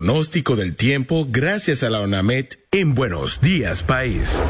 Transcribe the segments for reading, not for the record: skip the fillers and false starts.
pronóstico del tiempo gracias a la ONAMED en Buenos Días País.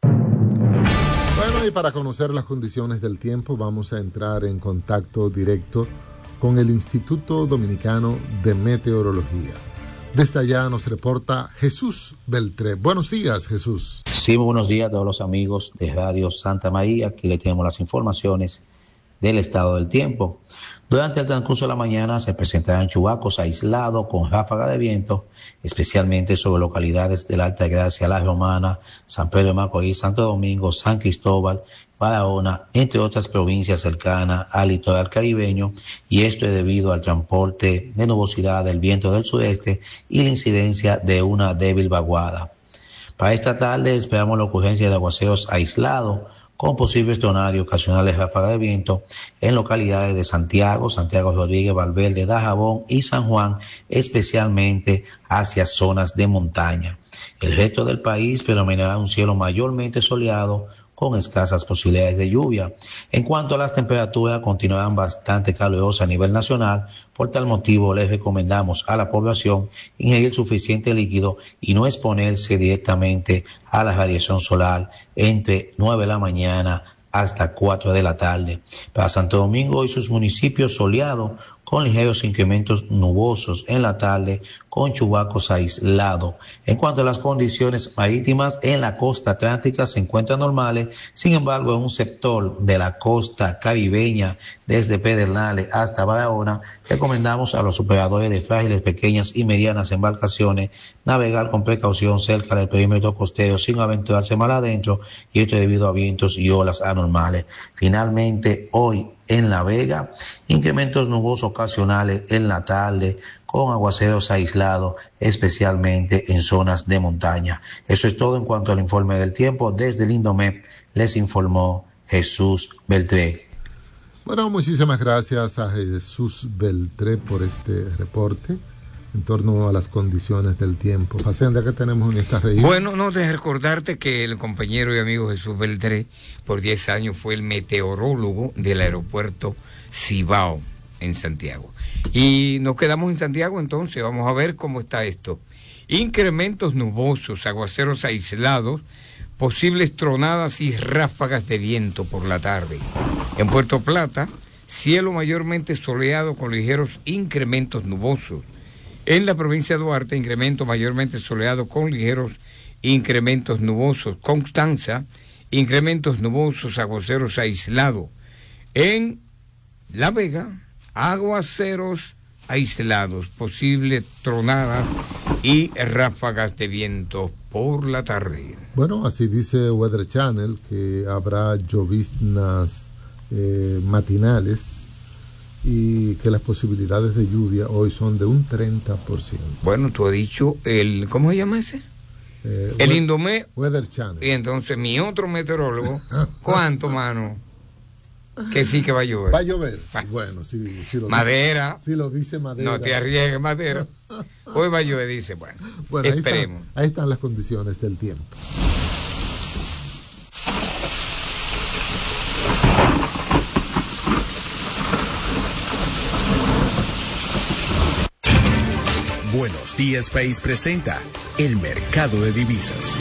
Bueno, y para conocer las condiciones del tiempo vamos a entrar en contacto directo con el Instituto Dominicano de Meteorología. Desde allá nos reporta Jesús Beltré. Buenos días, Jesús. Sí, muy buenos días a todos los amigos de Radio Santa María. Aquí le tenemos las informaciones del estado del tiempo. Durante el transcurso de la mañana se presentarán chubascos aislados con ráfaga de viento, especialmente sobre localidades de la Alta Gracia, La Romana, San Pedro de Macorís, Santo Domingo, San Cristóbal, Barahona, entre otras provincias cercanas al litoral caribeño, y esto es debido al transporte de nubosidad del viento del sureste y la incidencia de una débil vaguada. Para esta tarde esperamos la ocurrencia de aguaceros aislados con posibles tornados ocasionales ráfagas de viento en localidades de Santiago Rodríguez, Valverde, Dajabón y San Juan, especialmente hacia zonas de montaña. El resto del país predominará un cielo mayormente soleado con escasas posibilidades de lluvia. En cuanto a las temperaturas, continuarán bastante calurosas a nivel nacional. Por tal motivo, les recomendamos a la población ingerir suficiente líquido y no exponerse directamente a la radiación solar entre 9 de la mañana hasta 4 de la tarde. Para Santo Domingo y sus municipios, soleado con ligeros incrementos nubosos en la tarde, con chubascos aislados. En cuanto a las condiciones marítimas, en la costa atlántica se encuentran normales. Sin embargo, en un sector de la costa caribeña, desde Pedernales hasta Barahona, recomendamos a los operadores de frágiles, pequeñas y medianas embarcaciones navegar con precaución cerca del perímetro costero sin aventurarse mal adentro, y esto debido a vientos y olas anormales. Finalmente, hoy en La Vega, incrementos nubosos ocasionales en la tarde con aguaceros aislados, especialmente en zonas de montaña. Eso es todo en cuanto al informe del tiempo. Desde el Indomet les informó Jesús Beltré. Bueno, muchísimas gracias a Jesús Beltré por este reporte en torno a las condiciones del tiempo. Facenda, ¿qué tenemos en esta región? Bueno, no, de recordarte que el compañero y amigo Jesús Beltré por 10 años fue el meteorólogo del aeropuerto Cibao en Santiago. Y nos quedamos en Santiago, entonces vamos a ver cómo está esto. Incrementos nubosos, aguaceros aislados, posibles tronadas y ráfagas de viento por la tarde. En Puerto Plata, cielo mayormente soleado con ligeros incrementos nubosos. En la provincia de Duarte, incremento mayormente soleado con ligeros incrementos nubosos. Constanza, incrementos nubosos, aguaceros aislados. En La Vega, aguaceros aislados, posibles tronadas y ráfagas de viento por la tarde. Bueno, así dice Weather Channel, que habrá lloviznas matinales y que las posibilidades de lluvia hoy son de un 30%. Bueno, tú has dicho ¿cómo se llama ese? El Indomet Weather Channel. Y entonces mi otro meteorólogo, ¿cuánto, mano? Que sí que va a llover. Va a llover. Bueno, sí lo Madera. Dice, si lo dice Madera. No te arriesgues, Madera. Hoy va a llover, dice. Bueno esperemos. Ahí están las condiciones del tiempo. Buenos Días País presenta el mercado de divisas.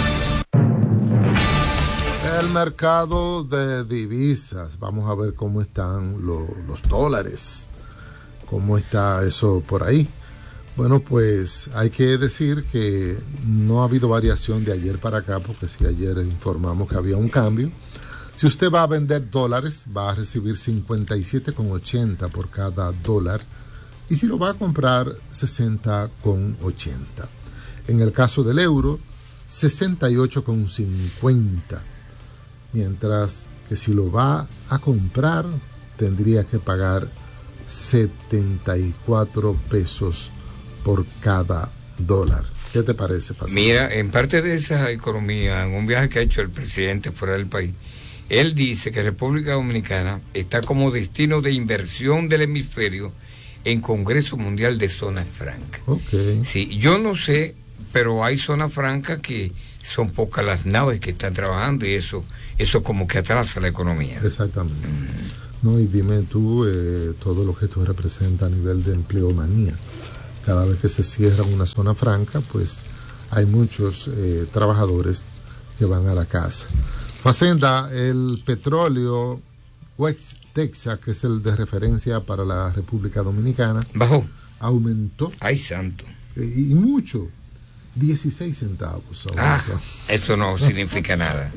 El mercado de divisas. Vamos a ver cómo están los dólares. ¿Cómo está eso por ahí? Bueno, pues hay que decir que no ha habido variación de ayer para acá, porque si ayer informamos que había un cambio. Si usted va a vender dólares, va a recibir 57,80 por cada dólar. Y si lo va a comprar, 60,80. En el caso del euro, 68,50. Mientras que si lo va a comprar, tendría que pagar 74 pesos por cada dólar. ¿Qué te parece, Pastor? Mira, en parte de esa economía, en un viaje que ha hecho el presidente fuera del país, él dice que República Dominicana está como destino de inversión del hemisferio en Congreso Mundial de Zonas Francas. Okay. Sí, yo no sé, pero hay zonas francas que son pocas las naves que están trabajando y eso como que atrasa la economía. Exactamente. No, y dime tú todo lo que esto representa a nivel de empleomanía. Cada vez que se cierra una zona franca, pues hay muchos trabajadores que van a la casa. Facenda, el petróleo West Texas, que es el de referencia para la República Dominicana, bajó, aumentó. Ay, santo. Y mucho, 16 centavos. Eso no significa nada.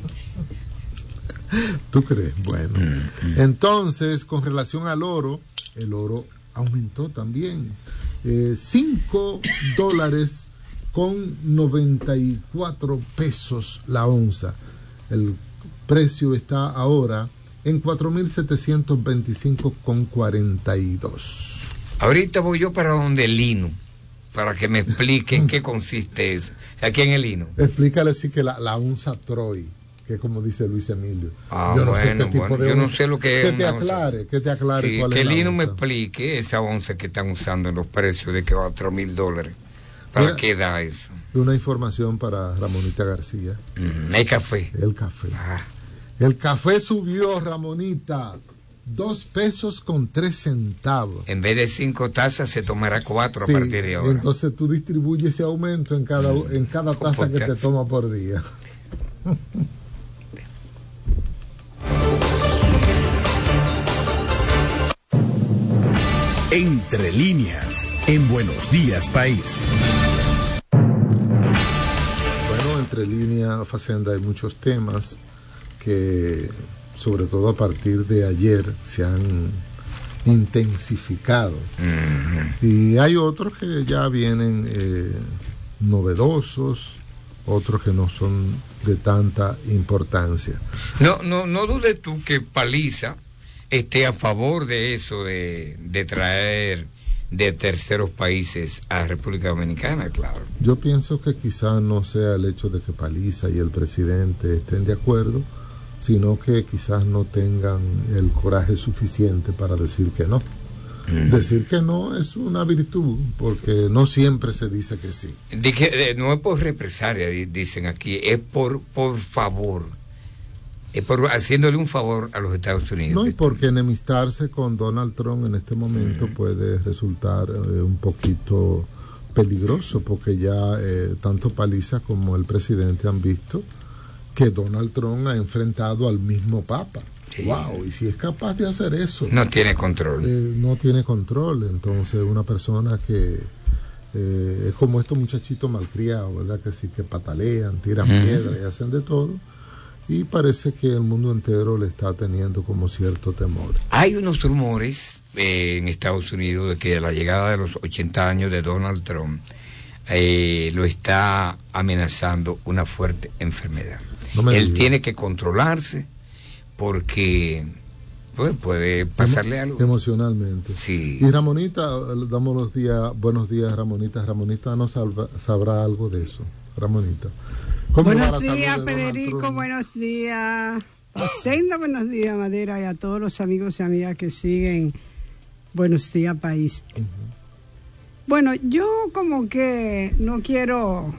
¿Tú crees? Bueno. Entonces, con relación al oro, el oro aumentó también. $5.94 la onza. El precio está ahora en 4.725,42. Ahorita voy yo para donde el lino, para que me explique en qué consiste eso. Aquí en el lino. Explícale así que la onza Troy, que es como dice Luis Emilio. Yo no sé qué tipo de onza. Yo no sé lo que es. Que te aclare sí, cuál que es la el lino onza. me explique esa onza que están usando en los precios de que $4,000. ¿Para qué da eso? Una información para Ramonita García. El café. El café. El café subió, Ramonita, $2.03. En vez de 5 tazas se tomará 4 a partir de ahora. Entonces tú distribuyes ese aumento en cada taza que te toma por día. Entre líneas, en Buenos Días País. Bueno, entre líneas, Facenda, hay muchos temas que, sobre todo a partir de ayer, se han intensificado. Y hay otros que ya vienen novedosos, otros que no son de tanta importancia. No dudes tú que Paliza esté a favor de eso, de traer de terceros países a República Dominicana, claro. Yo pienso que quizás no sea el hecho de que Paliza y el presidente estén de acuerdo, sino que quizás no tengan el coraje suficiente para decir que no. Decir que no es una virtud, porque no siempre se dice que sí. No es por represalia, dicen aquí, es por favor. Es por haciéndole un favor a los Estados Unidos. No, y porque enemistarse con Donald Trump en este momento puede resultar un poquito peligroso, porque ya tanto Paliza como el presidente han visto que Donald Trump ha enfrentado al mismo Papa. Sí. Wow, y si es capaz de hacer eso. No tiene control. No tiene control. Entonces, una persona que es como estos muchachitos malcriados, ¿verdad? Que sí, que patalean, tiran piedras y hacen de todo. Y parece que el mundo entero le está teniendo como cierto temor. Hay unos rumores en Estados Unidos de que la llegada de los 80 años de Donald Trump lo está amenazando una fuerte enfermedad. Él tiene que controlarse porque pues, puede pasarle algo. Emocionalmente. Sí. Y Ramonita, damos los días, buenos días, Ramonita. Ramonita no sabrá algo de eso. Ramonita. Buenos días, Federico, buenos días, Facenda, buenos días, Madera, y a todos los amigos y amigas que siguen Buenos Días País. Bueno, yo como que no quiero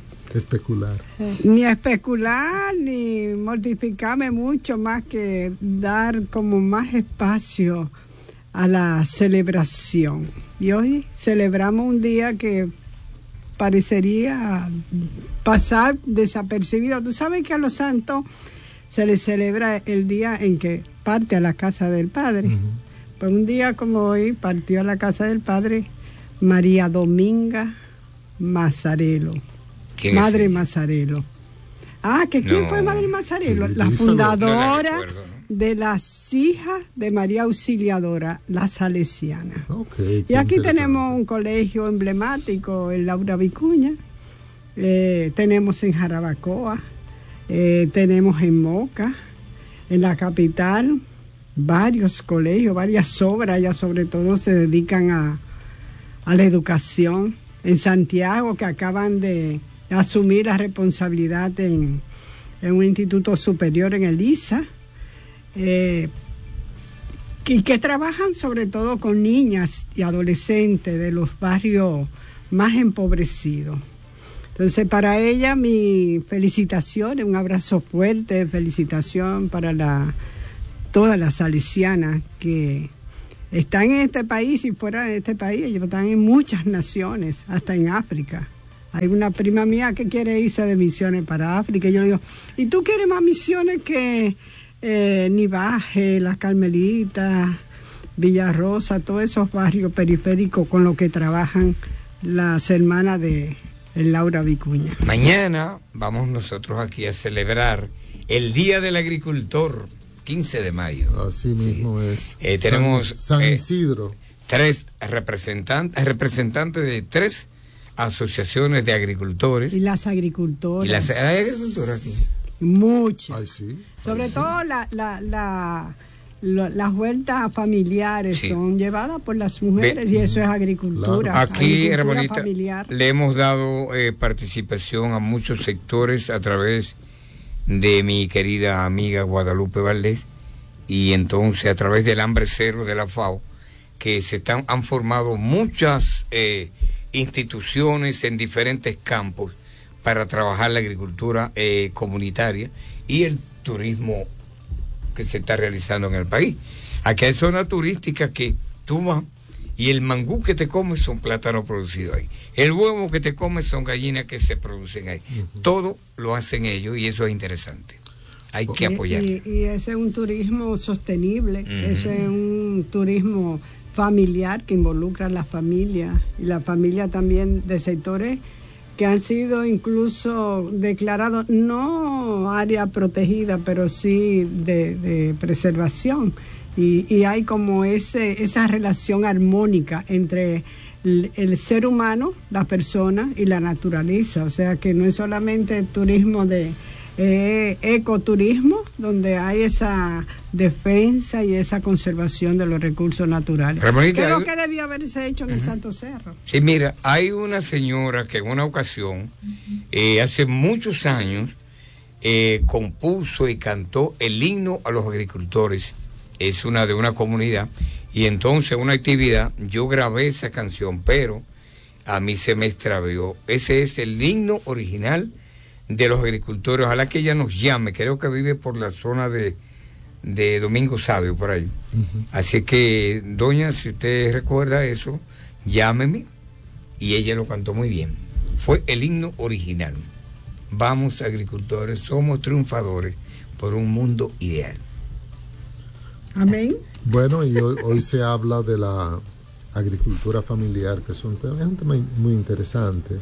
ni especular, ni mortificarme mucho, más que dar como más espacio a la celebración. Y hoy celebramos un día que parecería pasar desapercibido. Tú sabes que a los santos se les celebra el día en que parte a la casa del Padre. Pues un día como hoy partió a la casa del Padre María Dominga Mazzarello, Madre Mazzarello. ¿Quién fue Madre Mazzarello? Sí, la fundadora de las hijas de María Auxiliadora, la Salesiana. Y aquí tenemos un colegio emblemático en Laura Vicuña, tenemos en Jarabacoa, tenemos en Moca, en la capital, varios colegios, varias obras, ellas sobre todo se dedican a la educación. En Santiago, que acaban de asumir la responsabilidad en un instituto superior en el ISA, y que trabajan sobre todo con niñas y adolescentes de los barrios más empobrecidos. Entonces, para ella mi felicitación, un abrazo fuerte, felicitación para todas las salesianas que están en este país y fuera de este país, ellos están en muchas naciones, hasta en África. Hay una prima mía que quiere irse de misiones para África, y yo le digo, ¿y tú quieres más misiones que Nivaje, Las Carmelitas, Villarrosa, todos esos barrios periféricos con los que trabajan las hermanas de Laura Vicuña? Mañana vamos nosotros aquí a celebrar el Día del Agricultor, 15 de mayo. Así mismo es. Tenemos San Isidro. 3 representantes de 3 asociaciones de agricultores. Y las agricultoras. ¿Y las agricultoras aquí? Muchas. Ay, sí. Sobre todo las vueltas familiares son llevadas por las mujeres, y eso es agricultura. Claro. Aquí, hermanita, familiar. le hemos dado participación a muchos sectores a través de mi querida amiga Guadalupe Valdés, y entonces a través del Hambre Cero de la FAO, que han formado muchas instituciones en diferentes campos para trabajar la agricultura comunitaria y el turismo que se está realizando en el país. Aquí hay zonas turísticas que tú vas y el mangú que te comes son plátanos producidos ahí. El huevo que te comes son gallinas que se producen ahí. Todo lo hacen ellos y eso es interesante. Hay que apoyar. Y ese es un turismo sostenible, ese es un turismo familiar que involucra a la familia, y la familia también de sectores que han sido incluso declarados no área protegida, pero sí de preservación. Y hay como esa relación armónica entre el ser humano, la persona y la naturaleza. O sea que no es solamente turismo de ecoturismo, donde hay esa defensa y esa conservación de los recursos naturales. ¿Qué es lo que debió haberse hecho en el Santo Cerro? Sí, mira, hay una señora que en una ocasión, hace muchos años, compuso y cantó el himno a los agricultores. Es de una comunidad, y entonces una actividad, yo grabé esa canción, pero a mí se me extravió. Ese es el himno original de los agricultores. Ojalá que ella nos llame, creo que vive por la zona de Domingo Sabio, por ahí. Así que, doña, si usted recuerda eso, llámeme, y ella lo cantó muy bien. Fue el himno original. Vamos, agricultores, somos triunfadores por un mundo ideal. Amén. Bueno, y hoy se habla de la agricultura familiar, que es un tema muy interesante,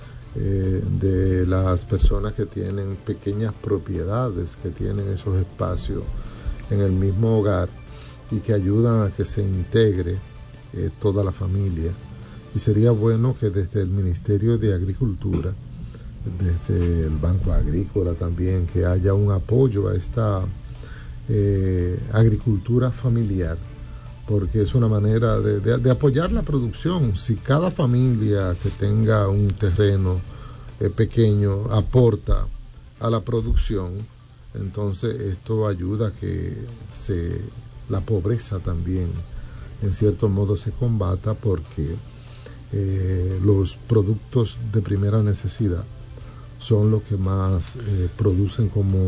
de las personas que tienen pequeñas propiedades, que tienen esos espacios en el mismo hogar y que ayudan a que se integre toda la familia. Y sería bueno que desde el Ministerio de Agricultura, desde el Banco Agrícola también, que haya un apoyo a esta agricultura familiar, porque es una manera de apoyar la producción. Si cada familia que tenga un terreno pequeño aporta a la producción, entonces esto ayuda a que la pobreza también en cierto modo se combata, porque los productos de primera necesidad son los que más producen,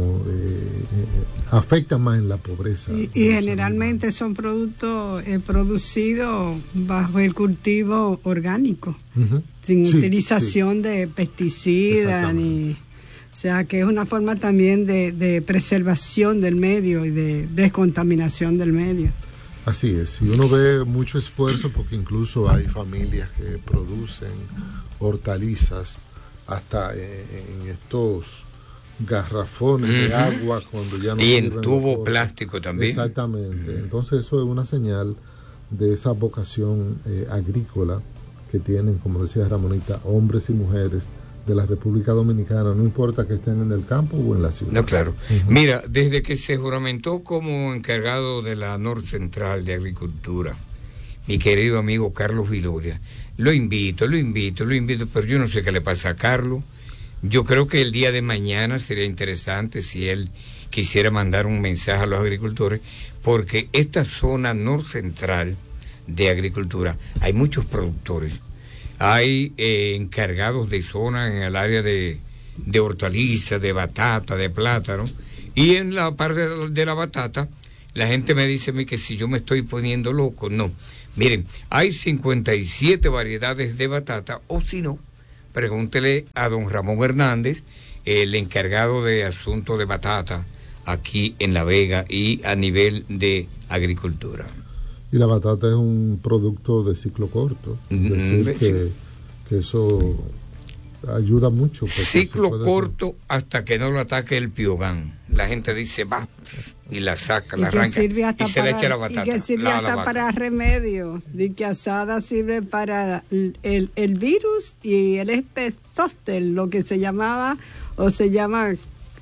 afectan más en la pobreza. Y generalmente son productos producidos bajo el cultivo orgánico, sin utilización de pesticidas, o sea que es una forma también de preservación del medio y de descontaminación del medio. Así es, y uno ve mucho esfuerzo, porque incluso hay familias que producen hortalizas hasta en estos garrafones de agua, cuando ya no, y en tubo plástico también. Exactamente. Entonces eso es una señal de esa vocación agrícola que tienen, como decía Ramonita, hombres y mujeres de la República Dominicana, no importa que estén en el campo o en la ciudad. No, claro. Mira, desde que se juramentó como encargado de la Norte Central de Agricultura, mi querido amigo Carlos Viloria, lo invito, pero yo no sé qué le pasa a Carlos. Yo creo que el día de mañana sería interesante si él quisiera mandar un mensaje a los agricultores, porque esta zona norcentral de agricultura hay muchos productores. Hay encargados de zona en el área de hortalizas, de batata, de plátano, y en la parte de la batata La gente me dice a mí que si yo me estoy poniendo loco, no. Miren, hay 57 variedades de batata, o si no, pregúntele a don Ramón Hernández, el encargado de asuntos de batata aquí en La Vega y a nivel de agricultura. Y la batata es un producto de ciclo corto, es decir, que eso ayuda mucho. Ciclo corto hasta que no lo ataque el piogán. La gente dice, va, y la saca, la arranca y se le echa la batata. Y que sirve hasta para remedio. De que asada sirve para el virus y el espestóster, lo que se llamaba o se llama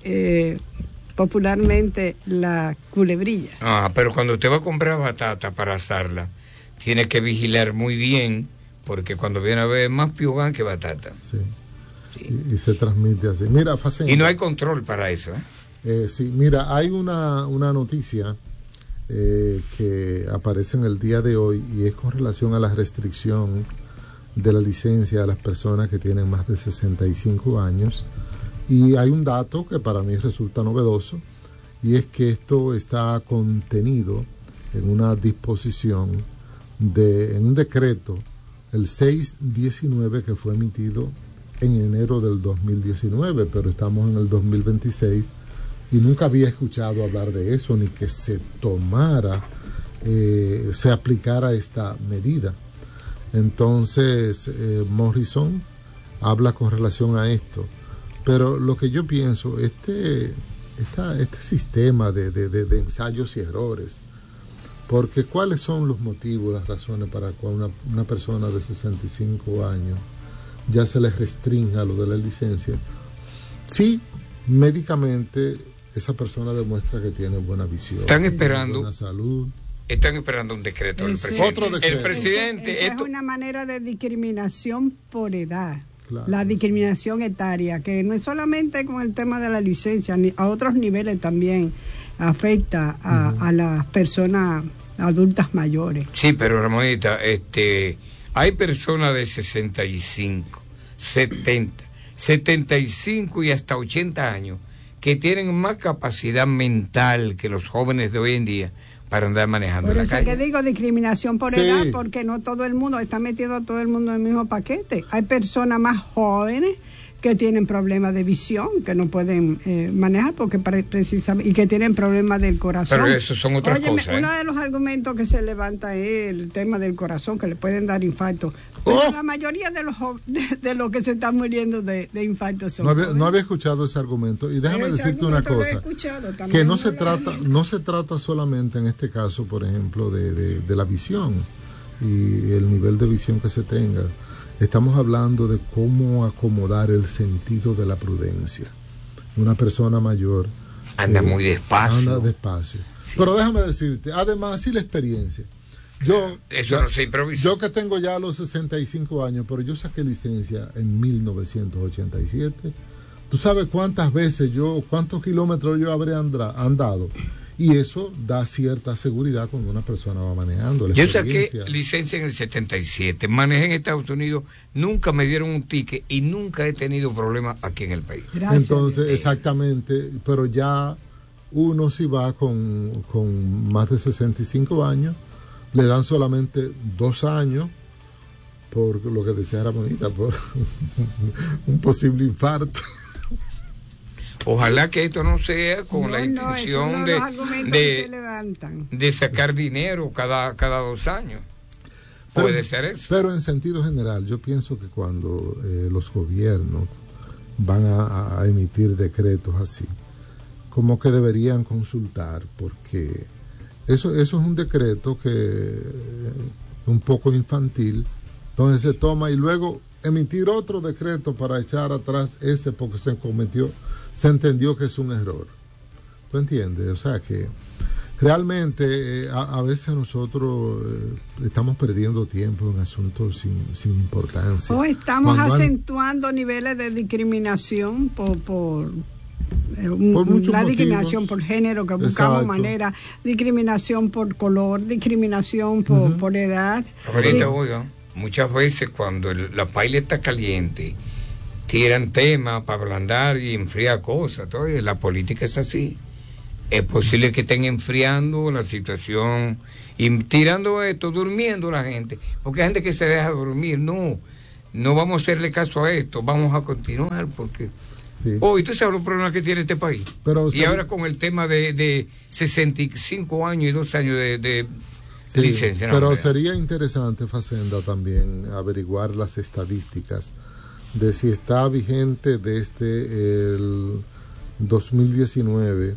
popularmente la culebrilla. Pero cuando usted va a comprar batata para asarla, tiene que vigilar muy bien, porque cuando viene a ver más piogán que batata. Sí. Y se transmite así. Mira, y no hay control para eso, sí, mira, hay una noticia que aparece en el día de hoy y es con relación a la restricción de la licencia a las personas que tienen más de 65 años. Y hay un dato que para mí resulta novedoso, y es que esto está contenido en una disposición en un decreto, el 619, que fue emitido en enero del 2019, pero estamos en el 2026 y nunca había escuchado hablar de eso, ni que se tomara, se aplicara esta medida. Entonces, Morrison habla con relación a esto. Pero lo que yo pienso, este sistema de ensayos y errores, porque ¿cuáles son los motivos, las razones para que una persona de 65 años ya se les restrinja lo de la licencia? Sí, médicamente esa persona demuestra que tiene buena visión, están esperando buena salud. Están esperando un decreto del presidente. Otro decreto. El presidente. Es una manera de discriminación por edad. Claro. La discriminación etaria, que no es solamente con el tema de la licencia, a otros niveles también afecta a las personas adultas mayores. Sí, pero Ramonita, hay personas de 65, 70, 75 y hasta 80 años que tienen más capacidad mental que los jóvenes de hoy en día para andar manejando por la eso calle. que digo discriminación por Sí. edad, porque no todo el mundo está metiendo a todo el mundo en el mismo paquete. Hay personas más jóvenes que tienen problemas de visión, que no pueden manejar porque precisamente, y que tienen problemas del corazón. Pero eso son otras Óyeme, cosas. uno de los argumentos que se levanta es el tema del corazón, que le pueden dar infarto. Pero la mayoría de los que se están muriendo de infarto son No había escuchado ese argumento, y déjame Ese decirte una argumento lo he cosa, escuchado, que también no lo se he trata solamente en este caso, por ejemplo, de la visión y el nivel de visión que se tenga. Estamos hablando de cómo acomodar el sentido de la prudencia. Una persona mayor anda muy despacio. Anda despacio. Sí. Pero déjame decirte, además, sí, la experiencia. Eso no se improvisa. Yo que tengo ya los 65 años, pero yo saqué licencia en 1987. ¿Tú sabes cuántas kilómetros yo habré andado? Y eso da cierta seguridad cuando una persona va manejando. Yo saqué licencia en el 77, manejé en Estados Unidos, nunca me dieron un ticket y nunca he tenido problemas aquí en el país. Gracias. Entonces, exactamente, pero ya uno si va con más de 65 años, le dan solamente 2 años, por lo que decía Ramonita, por un posible infarto. Ojalá que esto no sea con la intención de sacar dinero cada 2 años. Puede ser eso. Pero en sentido general, yo pienso que cuando los gobiernos van a emitir decretos así, como que deberían consultar, porque eso es un decreto que un poco infantil, entonces se toma y luego emitir otro decreto para echar atrás ese porque se entendió que es un error. ¿Tú entiendes? O sea que realmente a veces nosotros estamos perdiendo tiempo en asuntos sin importancia. O estamos acentuando niveles de discriminación por la discriminación por género, que buscamos manera, discriminación por color, discriminación por edad. Ahorita, oiga, muchas veces cuando la paila está caliente, tiran temas para ablandar y enfriar cosas. La política es así. es posible que estén enfriando la situación y tirando esto, durmiendo la gente, porque hay gente que se deja dormir. No vamos a hacerle caso a esto, vamos a continuar, porque hoy tú sabes los problemas que tiene este país. Y ahora con el tema de 65 años y 2 años de licencia. Pero sería interesante, Facenda, también averiguar las estadísticas de si está vigente desde el 2019,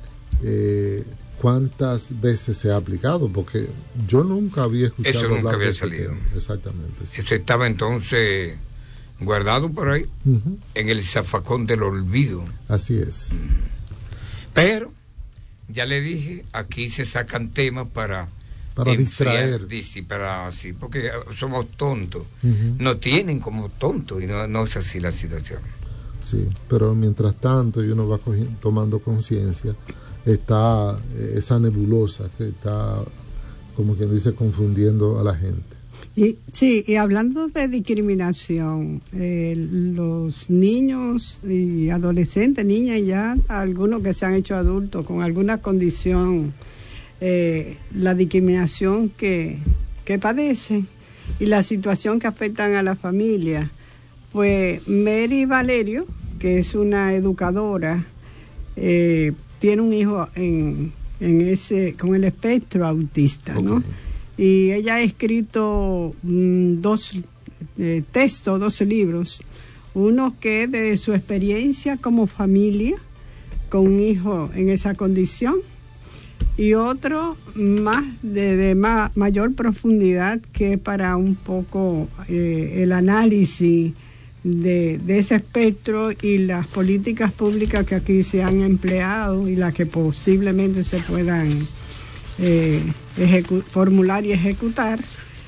cuántas veces se ha aplicado, porque yo nunca había escuchado eso nunca había salido. Exactamente. Sí. Eso estaba entonces guardado por ahí, en el zafacón del olvido. Así es. Pero, ya le dije, aquí se sacan temas para distraer. Sí, porque somos tontos. Nos tienen como tontos y no es así la situación. Sí, pero mientras tanto y uno va tomando conciencia, está esa nebulosa que está, como quien dice, confundiendo a la gente. Y hablando de discriminación, los niños y adolescentes, niñas y ya algunos que se han hecho adultos con alguna condición, la discriminación que padecen y la situación que afectan a la familia, pues Mary Valerio, que es una educadora, tiene un hijo con el espectro autista, ¿no? Y ella ha escrito 2 textos, 2 libros, uno que es de su experiencia como familia con un hijo en esa condición, y otro más de mayor profundidad, que es para un poco el análisis de ese espectro y las políticas públicas que aquí se han empleado y las que posiblemente se puedan formular y ejecutar.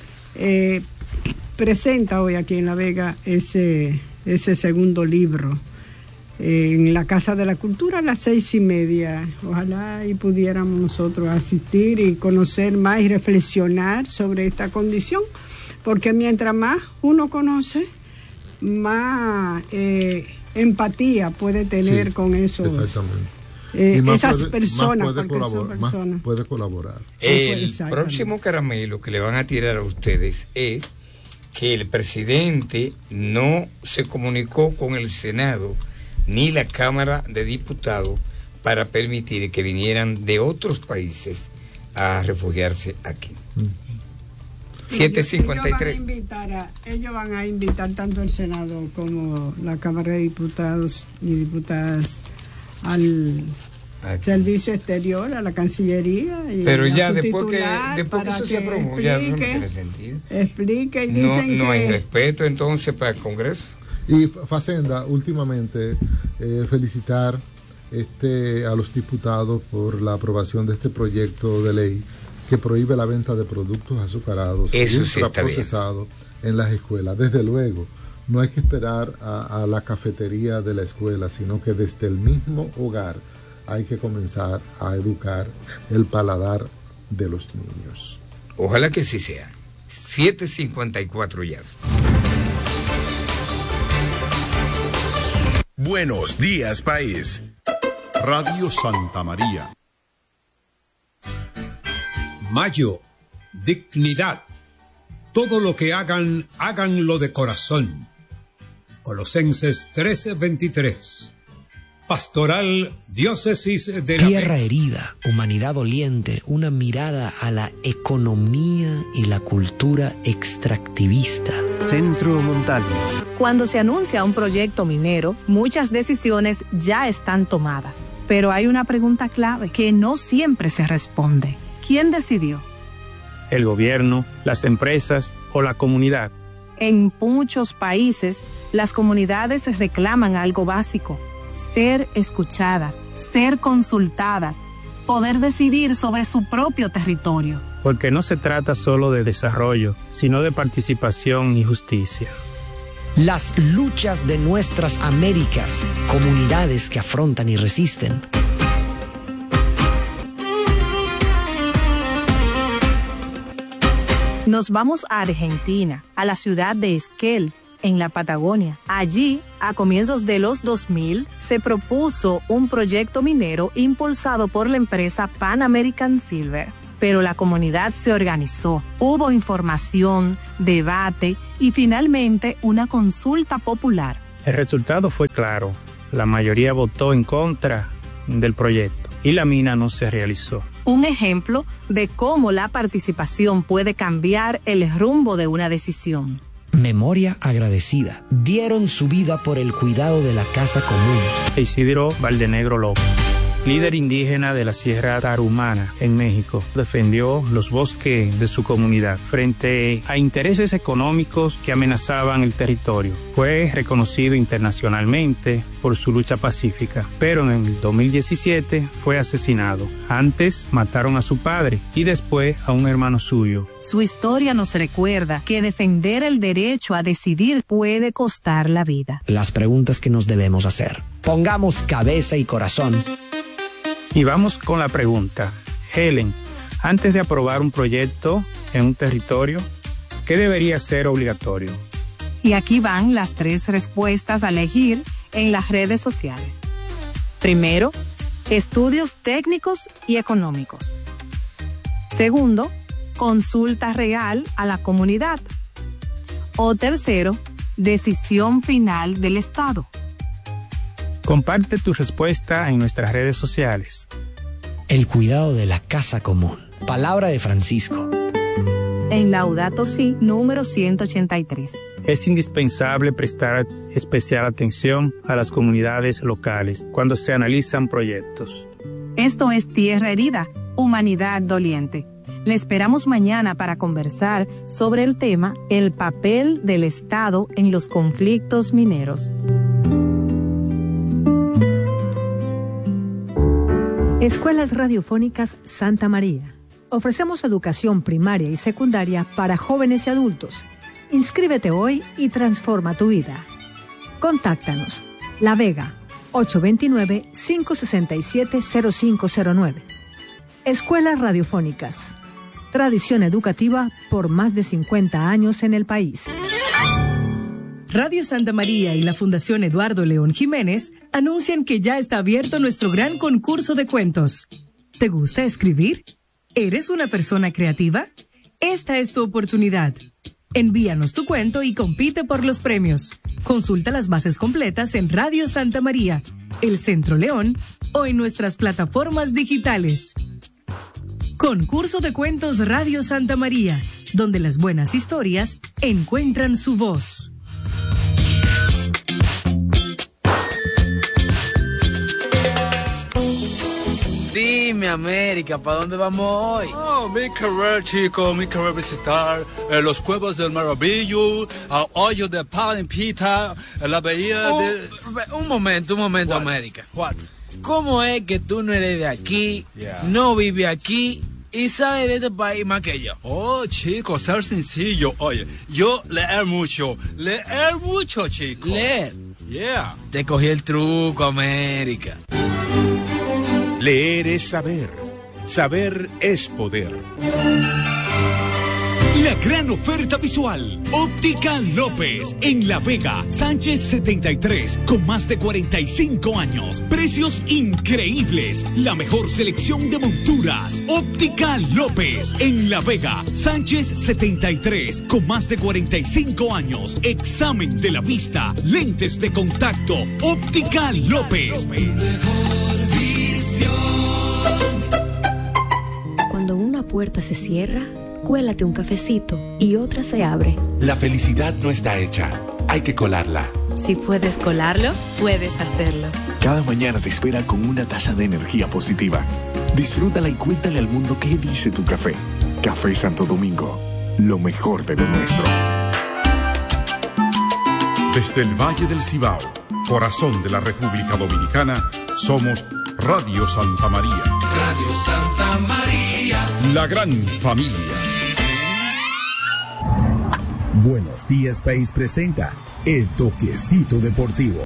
Presenta hoy aquí en La Vega ese segundo libro en la Casa de la Cultura a las 6:30. Ojalá y pudiéramos nosotros asistir y conocer más y reflexionar sobre esta condición, porque mientras más uno conoce, más empatía puede tener con esos. Exactamente. Esas personas, más puede colaborar. El próximo caramelo que le van a tirar a ustedes es que el presidente no se comunicó con el Senado ni la Cámara de Diputados para permitir que vinieran de otros países a refugiarse aquí. 7:53. Ellos van a invitar tanto el Senado como la Cámara de Diputados y Diputadas al Servicio Exterior, a la Cancillería, y pero ya a su después titular, que eso se aprobó, ya no tiene sentido. Explique y dicen no que hay respeto entonces para el Congreso. Y Facenda, últimamente, felicitar a los diputados por la aprobación de este proyecto de ley que prohíbe la venta de productos azucarados y ultraprocesados en las escuelas. Desde luego, no hay que esperar a la cafetería de la escuela, sino que desde el mismo hogar hay que comenzar a educar el paladar de los niños. Ojalá que sí sea. 7:54 ya. Buenos días, país. Radio Santa María. Mayo, dignidad. Todo lo que hagan, háganlo de corazón. Colosenses 13:23. Pastoral Diócesis de La Tierra herida, humanidad doliente, una mirada a la economía y la cultura extractivista. Centro Montalvo. Cuando se anuncia un proyecto minero, muchas decisiones ya están tomadas. Pero hay una pregunta clave que no siempre se responde. ¿Quién decidió? El gobierno, las empresas o la comunidad. En muchos países, las comunidades reclaman algo básico: ser escuchadas, ser consultadas, poder decidir sobre su propio territorio. Porque no se trata solo de desarrollo, sino de participación y justicia. Las luchas de nuestras Américas, comunidades que afrontan y resisten. Nos vamos a Argentina, a la ciudad de Esquel, en la Patagonia. Allí, a comienzos de los 2000, se propuso un proyecto minero impulsado por la empresa Pan American Silver. Pero la comunidad se organizó, hubo información, debate y finalmente una consulta popular. El resultado fue claro. La mayoría votó en contra del proyecto y la mina no se realizó. Un ejemplo de cómo la participación puede cambiar el rumbo de una decisión. Memoria agradecida. Dieron su vida por el cuidado de la casa común. Isidro Valdenegro López, líder indígena de la Sierra Tarahumara en México, defendió los bosques de su comunidad frente a intereses económicos que amenazaban el territorio. Fue reconocido internacionalmente por su lucha pacífica, pero en el 2017 fue asesinado. Antes mataron a su padre y después a un hermano suyo. Su historia nos recuerda que defender el derecho a decidir puede costar la vida. Las preguntas que nos debemos hacer. Pongamos cabeza y corazón. Y vamos con la pregunta. Helen, antes de aprobar un proyecto en un territorio, ¿qué debería ser obligatorio? Y aquí van las 3 respuestas a elegir en las redes sociales. Primero, estudios técnicos y económicos. Segundo, consulta real a la comunidad. O tercero, decisión final del Estado. Comparte tu respuesta en nuestras redes sociales. El cuidado de la casa común. Palabra de Francisco. En Laudato Si, número 183. Es indispensable prestar especial atención a las comunidades locales cuando se analizan proyectos. Esto es Tierra Herida, Humanidad Doliente. Le esperamos mañana para conversar sobre el tema el papel del Estado en los conflictos mineros. Escuelas Radiofónicas Santa María. Ofrecemos educación primaria y secundaria para jóvenes y adultos. Inscríbete hoy y transforma tu vida. Contáctanos. La Vega, 829-567-0509. Escuelas Radiofónicas. Tradición educativa por más de 50 años en el país. Radio Santa María y la Fundación Eduardo León Jiménez anuncian que ya está abierto nuestro gran concurso de cuentos. ¿Te gusta escribir? ¿Eres una persona creativa? Esta es tu oportunidad. Envíanos tu cuento y compite por los premios. Consulta las bases completas en Radio Santa María, El Centro León o en nuestras plataformas digitales. Concurso de cuentos Radio Santa María, donde las buenas historias encuentran su voz. Dime, América, ¿para dónde vamos hoy? Oh, mi querer, chico, mi querer visitar los Cuevas del Maravillo, al hoyo de Palimpita, la bahía de... Un momento, What? América. What? ¿Cómo es que tú no eres de aquí, no vives aquí y sabes de este país más que yo? Oh, chico, ser sencillo. Oye, yo leer mucho, chico. ¿Leer? Yeah. Te cogí el truco, América. Leer es saber. Saber es poder. La gran oferta visual. Óptica López. En La Vega, Sánchez 73. Con más de 45 años. Precios increíbles. La mejor selección de monturas. Óptica López. En La Vega, Sánchez 73. Con más de 45 años. Examen de la vista. Lentes de contacto. Óptica López. Cuando una puerta se cierra, cuélate un cafecito y otra se abre. La felicidad no está hecha, hay que colarla. Si puedes colarlo, puedes hacerlo. Cada mañana te espera con una taza de energía positiva. Disfrútala y cuéntale al mundo qué dice tu café. Café Santo Domingo, lo mejor de lo nuestro. Desde el Valle del Cibao, corazón de la República Dominicana, somos Radio Santa María. Radio Santa María. La gran familia. Buenos Días País presenta El Toquecito Deportivo.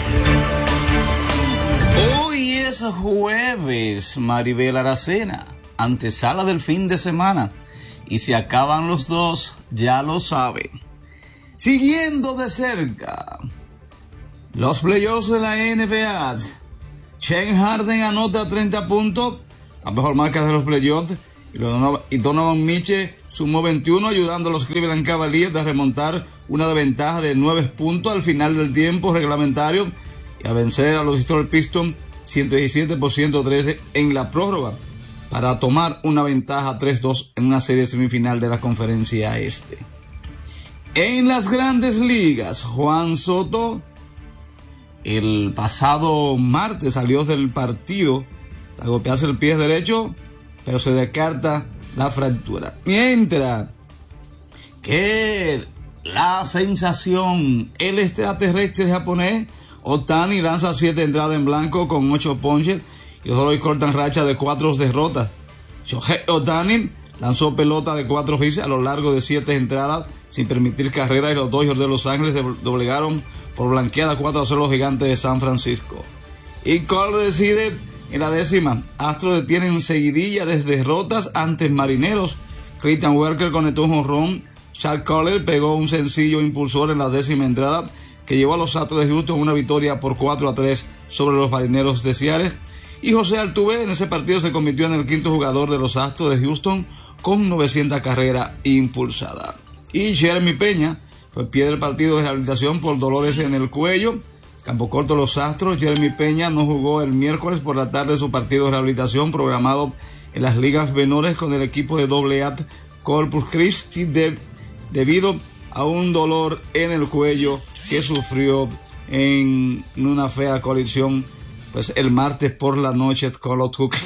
Hoy es jueves, Maribel Aracena. antesala del fin de semana. Y si acaban los dos, ya lo sabe. Siguiendo de cerca los playoffs de la NBA. James Harden anota 30 puntos, la mejor marca de los playoffs. Y Donovan Mitchell sumó 21, ayudando a los Cleveland Cavaliers a remontar una ventaja de 9 puntos al final del tiempo reglamentario y a vencer a los Detroit Pistons 117 por 113 en la prórroga, para tomar una ventaja 3-2 en una serie semifinal de la Conferencia Este. En las Grandes Ligas, Juan Soto el pasado martes salió del partido a golpearse el pie derecho, pero se descarta la fractura. Mientras que la sensación, el extraterrestre japonés Ohtani lanza 7 entradas en blanco con 8 ponches y los Dodgers cortan racha de 4 derrotas. Shohei Ohtani lanzó pelota de 4 hits a lo largo de 7 entradas sin permitir carrera, y los Dodgers de Los Ángeles se doblegaron por blanqueada 4-0 los Gigantes de San Francisco. Y Cole decide en la 10ª. Astros detienen seguidilla de derrotas ante Marineros. Christian Walker conectó un jonrón. Charles Cole pegó un sencillo impulsor en la 10ª entrada que llevó a los Astros de Houston una victoria por 4-3 sobre los Marineros de Seattle. Y José Altuve en ese partido se convirtió en el 5º jugador de los Astros de Houston con 900 carreras impulsadas. Y Jeremy Peña fue pie del partido de rehabilitación por dolores en el cuello. Campo corto los Astros. Jeremy Peña no jugó el miércoles por la tarde su partido de rehabilitación programado en las ligas menores con el equipo de AA Corpus Christi debido a un dolor en el cuello que sufrió en una fea colisión pues el martes por la noche con los Cooks.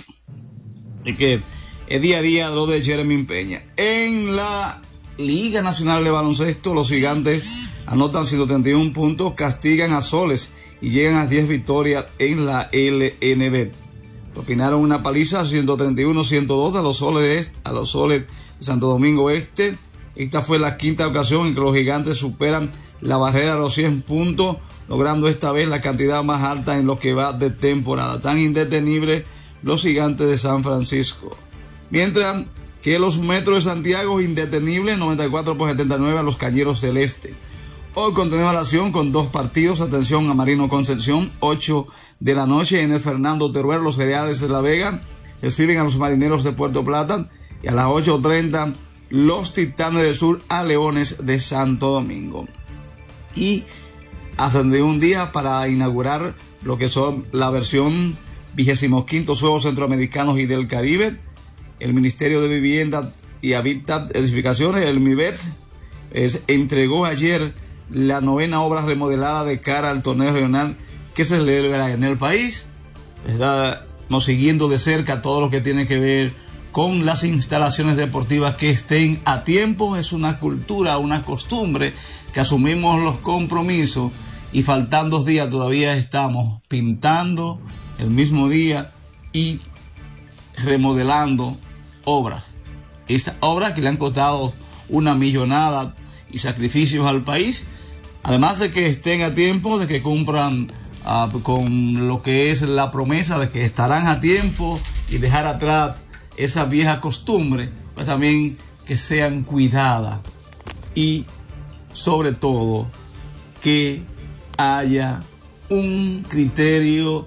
Y que es día a día lo de Jeremy Peña. En la Liga Nacional de Baloncesto, los Gigantes anotan 131 puntos, castigan a Soles y llegan a 10 victorias en la LNB. Propinaron una paliza 131-102 a los Soles de Santo Domingo Este. Esta fue la 5ª ocasión en que los Gigantes superan la barrera de los 100 puntos, logrando esta vez la cantidad más alta en lo que va de temporada. Tan indetenibles los Gigantes de San Francisco. Mientras que los Metros de Santiago indetenibles 94 por 79 a los Cañeros Celeste. Hoy continúa la acción con 2 partidos. Atención a Marino Concepción, 8 de la noche en el Fernando Teruel. Los Cereales de La Vega reciben a los Marineros de Puerto Plata, y a las 8:30 los Titanes del Sur a Leones de Santo Domingo. Y ascendió un día para inaugurar lo que son la versión 25º Juegos Centroamericanos y del Caribe. El Ministerio de Vivienda y Hábitat Edificaciones, el MIBET, entregó ayer la 9ª obra remodelada de cara al torneo regional que se celebra en el país. Estamos siguiendo de cerca todo lo que tiene que ver con las instalaciones deportivas que estén a tiempo. Es una cultura, una costumbre que asumimos los compromisos, y faltan 2 días todavía estamos pintando el mismo día y remodelando obras. Esas obras que le han costado una millonada y sacrificios al país, además de que estén a tiempo, de que cumplan con lo que es la promesa de que estarán a tiempo y dejar atrás esa vieja costumbre, pues también que sean cuidadas, y sobre todo que haya un criterio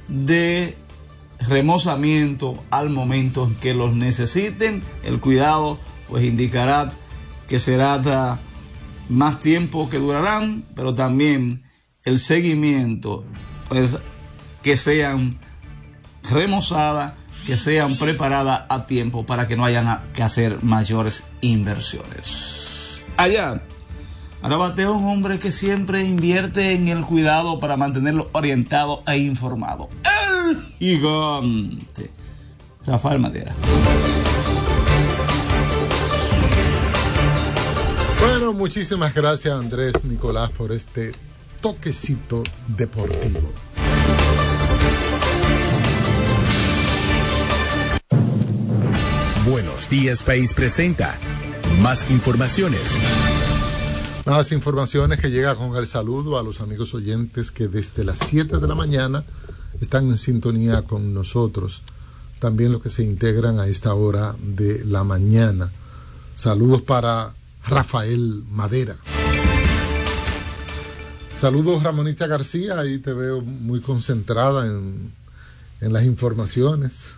de remozamiento al momento en que los necesiten. El cuidado pues indicará que será más tiempo que durarán, pero también el seguimiento, pues que sean remozadas, que sean preparadas a tiempo para que no hayan que hacer mayores inversiones. Allá, ahora bateo un hombre que siempre invierte en el cuidado para mantenerlo orientado e informado. El gigante Rafael Madera. Bueno, muchísimas gracias Andrés Nicolás por este toquecito deportivo. Buenos Días País presenta más informaciones. Más informaciones que llega con el saludo a los amigos oyentes que desde las 7 de la mañana están en sintonía con nosotros también los que se integran a esta hora de la mañana. Saludos para Rafael Madera. Saludos, Ramonita García, ahí te veo muy concentrada en las informaciones.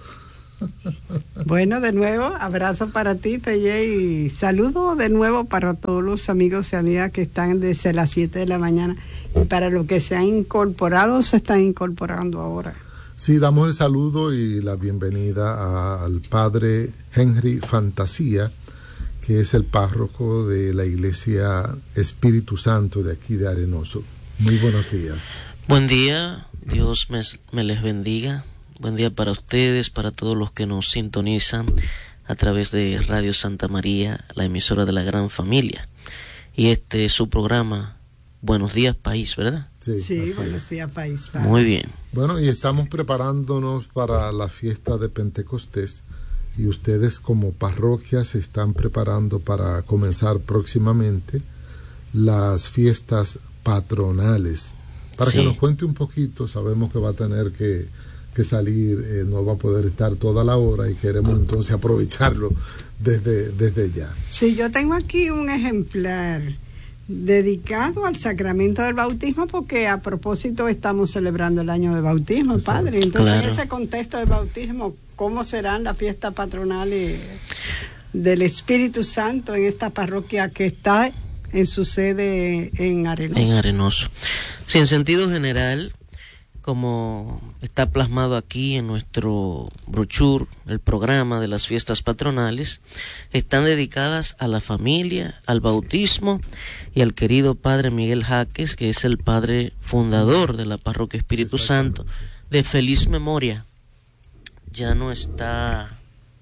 Bueno, de nuevo, abrazo para ti, Pelle, y saludo de nuevo para todos los amigos y amigas que están desde las 7 de la mañana, y para los que se han incorporado, se están incorporando ahora. Sí, damos el saludo y la bienvenida al padre Henry Fantasía, que es el párroco de la Iglesia Espíritu Santo de aquí de Arenoso. Muy buenos días. Buen día, Dios me les bendiga. Buen día para ustedes, para todos los que nos sintonizan a través de Radio Santa María, la emisora de la gran familia. Y este es su programa, Buenos Días País, ¿verdad? Sí, Buenos Días País. Padre. Muy bien. Bueno, y estamos preparándonos para la fiesta de Pentecostés, y ustedes como parroquia se están preparando para comenzar próximamente las fiestas patronales. Para que nos cuente un poquito, sabemos que va a tener que salir, no va a poder estar toda la hora y queremos entonces aprovecharlo desde ya. Sí, yo tengo aquí un ejemplar dedicado al sacramento del bautismo, porque a propósito estamos celebrando el año de bautismo, Exacto. Padre. Entonces, claro. En ese contexto del bautismo, ¿cómo serán las fiestas patronales del Espíritu Santo en esta parroquia que está en su sede en Arenoso? En Arenoso. Sí, en sentido general, como está plasmado aquí en nuestro brochure, el programa de las fiestas patronales, están dedicadas a la familia, al bautismo y al querido Padre Miguel Jaques, que es el padre fundador de la Parroquia Espíritu Santo, de feliz memoria. Ya no está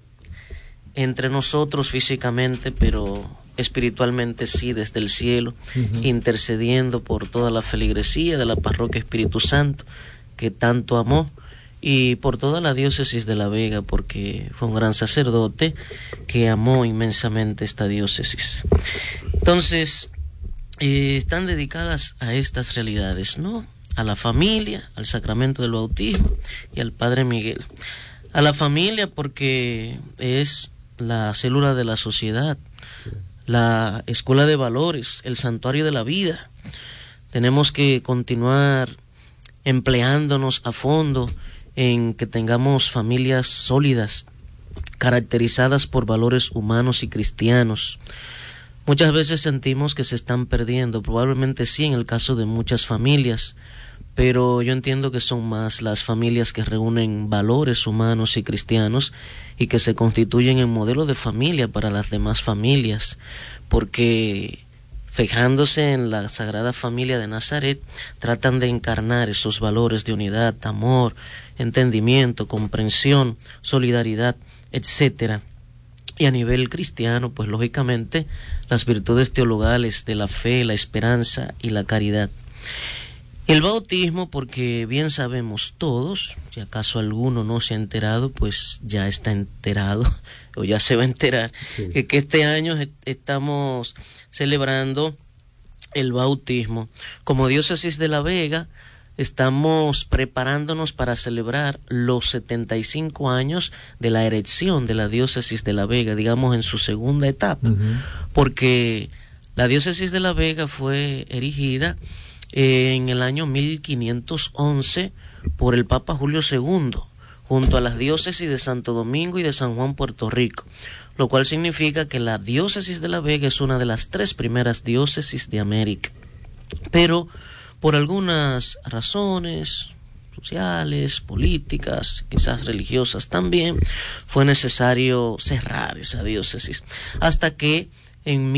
entre nosotros físicamente, pero espiritualmente sí, desde el cielo, intercediendo por toda la feligresía de la Parroquia Espíritu Santo, que tanto amó, y por toda la diócesis de La Vega, porque fue un gran sacerdote que amó inmensamente esta diócesis. Entonces, están dedicadas a estas realidades, ¿no? A la familia, al sacramento del bautismo y al Padre Miguel. A la familia porque es la célula de la sociedad, la escuela de valores, el santuario de la vida. Tenemos que continuar empleándonos a fondo en que tengamos familias sólidas, caracterizadas por valores humanos y cristianos. Muchas veces sentimos que se están perdiendo, probablemente sí en el caso de muchas familias, pero yo entiendo que son más las familias que reúnen valores humanos y cristianos y que se constituyen en modelo de familia para las demás familias, porque fijándose en la Sagrada Familia de Nazaret, tratan de encarnar esos valores de unidad, amor, entendimiento, comprensión, solidaridad, etcétera. Y a nivel cristiano, pues lógicamente, las virtudes teologales de la fe, la esperanza y la caridad. El bautismo, porque bien sabemos todos, si acaso alguno no se ha enterado, pues ya está enterado, o ya se va a enterar, que este año estamos celebrando el bautismo. Como diócesis de La Vega, estamos preparándonos para celebrar los 75 años de la erección de la diócesis de La Vega, digamos en su segunda etapa, porque la diócesis de La Vega fue erigida en el año 1511 por el Papa Julio II, junto a las diócesis de Santo Domingo y de San Juan, Puerto Rico, lo cual significa que la diócesis de La Vega es una de las 3 primeras diócesis de América. Pero por algunas razones sociales, políticas, quizás religiosas también, fue necesario cerrar esa diócesis, hasta que en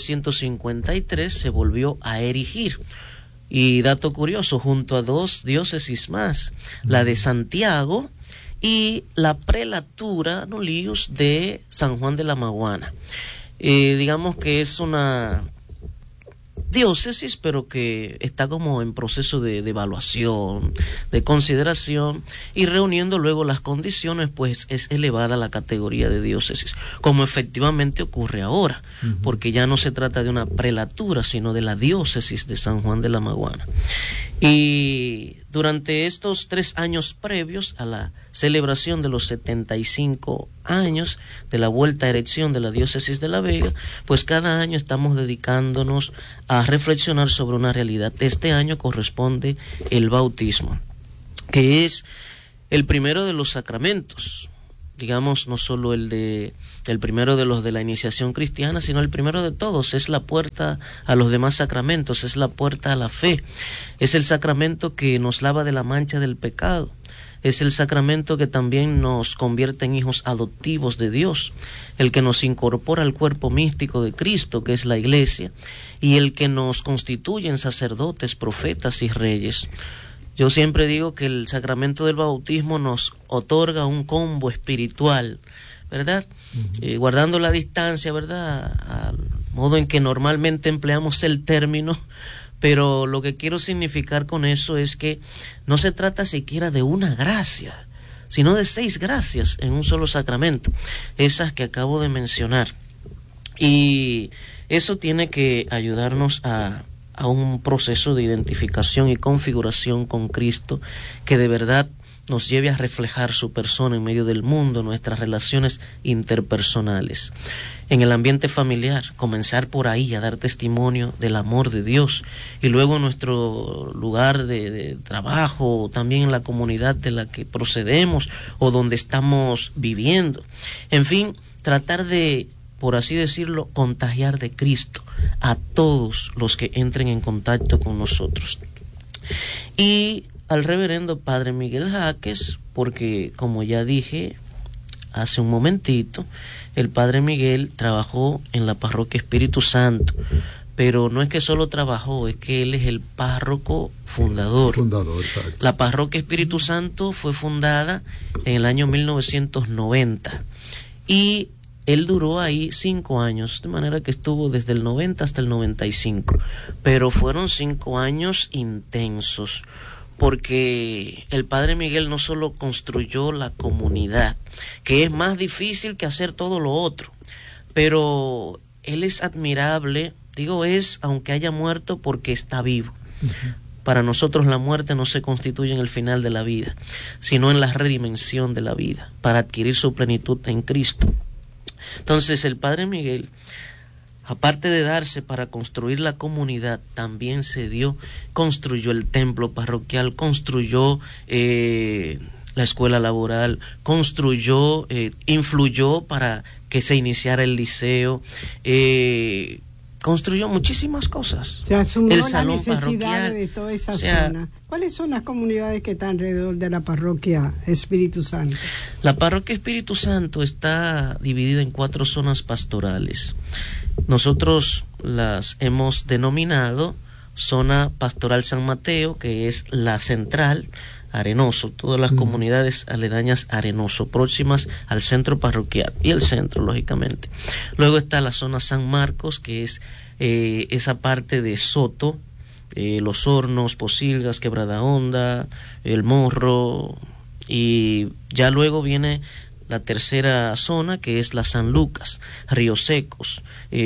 1953 se volvió a erigir. Y dato curioso, junto a 2 diócesis más, la de Santiago y la prelatura Nolius de San Juan de la Maguana. Digamos que es una diócesis, pero que está como en proceso de evaluación, de consideración, y reuniendo luego las condiciones, pues es elevada a la categoría de diócesis, como efectivamente ocurre ahora, porque ya no se trata de una prelatura, sino de la diócesis de San Juan de la Maguana. Y durante estos 3 años previos a la celebración de los 75 años de la vuelta a erección de la diócesis de La Vega, pues cada año estamos dedicándonos a reflexionar sobre una realidad. Este año corresponde el bautismo, que es el primero de los sacramentos, digamos, no solo el primero de los de la iniciación cristiana, sino el primero de todos. Es la puerta a los demás sacramentos, es la puerta a la fe, es el sacramento que nos lava de la mancha del pecado, es el sacramento que también nos convierte en hijos adoptivos de Dios, el que nos incorpora al cuerpo místico de Cristo, que es la Iglesia, y el que nos constituye en sacerdotes, profetas y reyes. Yo siempre digo que el sacramento del bautismo nos otorga un combo espiritual, ¿verdad? Guardando la distancia, ¿verdad? Al modo en que normalmente empleamos el término, pero lo que quiero significar con eso es que no se trata siquiera de una gracia, sino de 6 gracias en un solo sacramento, esas que acabo de mencionar. Y eso tiene que ayudarnos a un proceso de identificación y configuración con Cristo que de verdad nos lleve a reflejar su persona en medio del mundo, nuestras relaciones interpersonales. En el ambiente familiar, comenzar por ahí a dar testimonio del amor de Dios, y luego en nuestro lugar de trabajo, también en la comunidad de la que procedemos o donde estamos viviendo. En fin, tratar de, por así decirlo, contagiar de Cristo a todos los que entren en contacto con nosotros. Y al reverendo Padre Miguel Jaques, porque como ya dije hace un momentito, el Padre Miguel trabajó en la parroquia Espíritu Santo, pero no es que solo trabajó, es que él es el párroco fundador. Exacto. La parroquia Espíritu Santo fue fundada en el año 1990 y él duró ahí 5 años, de manera que estuvo desde el 90 hasta el 95, pero fueron 5 años intensos, porque el Padre Miguel no solo construyó la comunidad, que es más difícil que hacer todo lo otro, pero él es admirable, digo es, aunque haya muerto, porque está vivo. Para nosotros la muerte no se constituye en el final de la vida, sino en la redimensión de la vida, para adquirir su plenitud en Cristo. Entonces el Padre Miguel, aparte de darse para construir la comunidad, también construyó el templo parroquial, construyó la escuela laboral, influyó para que se iniciara el liceo, construyó muchísimas cosas. Se asumió el salón la necesidad parroquial de toda esa zona. ¿Cuáles son las comunidades que están alrededor de la parroquia Espíritu Santo? La parroquia Espíritu Santo está dividida en 4 zonas pastorales. Nosotros las hemos denominado zona pastoral San Mateo, que es la central, Arenoso, todas las comunidades aledañas a Arenoso, próximas al centro parroquial y el centro, lógicamente. Luego está la zona San Marcos, que es esa parte de Soto, Los Hornos, Posilgas, Quebrada Honda, El Morro, y ya luego viene la tercera zona, que es la San Lucas, Ríos Secos,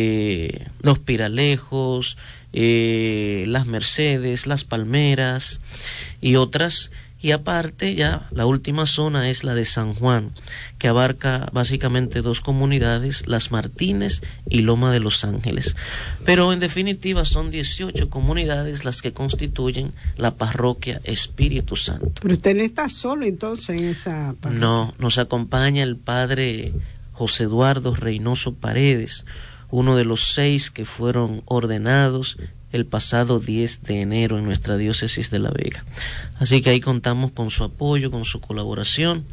Los Piralejos, Las Mercedes, Las Palmeras y otras. Y aparte ya la última zona es la de San Juan, que abarca básicamente 2 comunidades, Las Martínez y Loma de los Ángeles. Pero en definitiva son 18 comunidades las que constituyen la parroquia Espíritu Santo. Pero usted no está solo entonces en esa parroquia. No, nos acompaña el padre José Eduardo Reynoso Paredes, uno de los 6 que fueron ordenados el pasado 10 de enero en nuestra diócesis de La Vega. Así que ahí contamos con su apoyo, con su colaboración,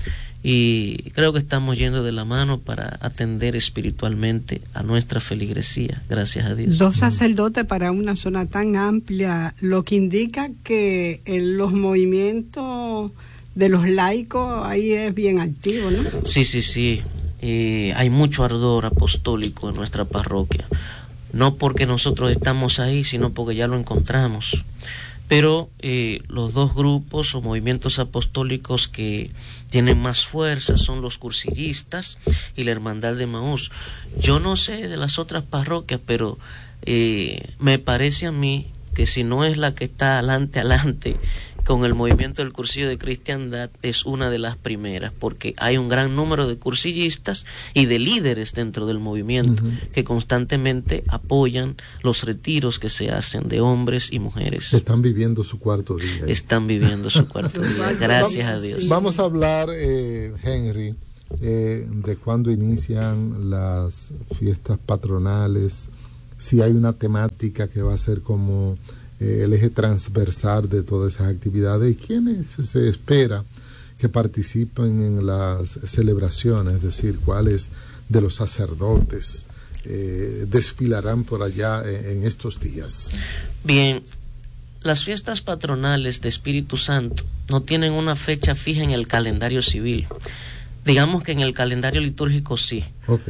y creo que estamos yendo de la mano para atender espiritualmente a nuestra feligresía, gracias a Dios. 2 sacerdotes para una zona tan amplia, lo que indica que los movimientos de los laicos ahí es bien activo, ¿no? Sí. Hay mucho ardor apostólico en nuestra parroquia. No porque nosotros estamos ahí, sino porque ya lo encontramos. Pero los 2 grupos o movimientos apostólicos que tienen más fuerza son los cursillistas y la Hermandad de Emaús. Yo no sé de las otras parroquias, pero me parece a mí que si no es la que está adelante con el movimiento del cursillo de cristiandad, es una de las primeras, porque hay un gran número de cursillistas y de líderes dentro del movimiento que constantemente apoyan los retiros que se hacen de hombres y mujeres. Están viviendo su cuarto día. Están viviendo su cuarto día, gracias a Dios. Vamos a hablar, Henry, de cuándo inician las fiestas patronales, si hay una temática que va a ser como el eje transversal de todas esas actividades, y quiénes se espera que participen en las celebraciones, es decir, cuáles de los sacerdotes desfilarán por allá en estos días. Bien, las fiestas patronales de Espíritu Santo no tienen una fecha fija en el calendario civil. Digamos que en el calendario litúrgico sí,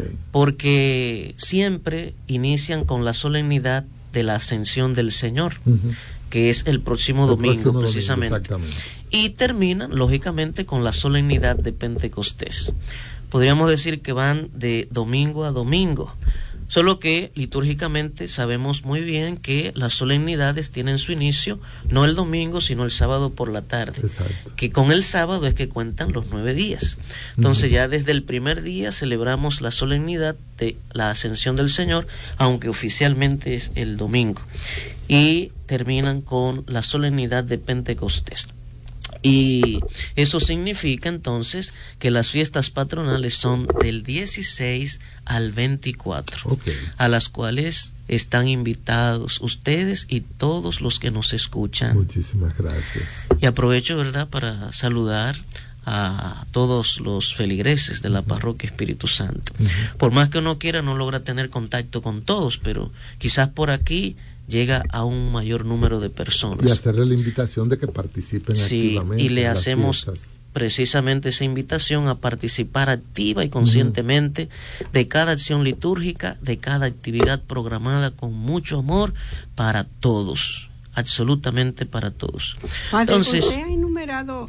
porque siempre inician con la solemnidad de la Ascensión del Señor, que es el próximo domingo precisamente, y terminan lógicamente con la solemnidad de Pentecostés. Podríamos decir que van de domingo a domingo, solo que litúrgicamente sabemos muy bien que las solemnidades tienen su inicio no el domingo sino el sábado por la tarde. Exacto. Que con el sábado es que cuentan los 9 días. Entonces ya desde el primer día celebramos la solemnidad de la Ascensión del Señor, aunque oficialmente es el domingo, y terminan con la solemnidad de Pentecostés. Y eso significa entonces que las fiestas patronales son del 16 al 24, a las cuales están invitados ustedes y todos los que nos escuchan. Muchísimas gracias. Y aprovecho, ¿verdad?, para saludar a todos los feligreses de la Parroquia Espíritu Santo. Por más que uno quiera, no logra tener contacto con todos, pero quizás por aquí llega a un mayor número de personas. Y hacerle la invitación de que participen activamente. Y le hacemos precisamente esa invitación a participar activa y conscientemente de cada acción litúrgica, de cada actividad programada con mucho amor para todos, absolutamente para todos. Padre, entonces, usted ha enumerado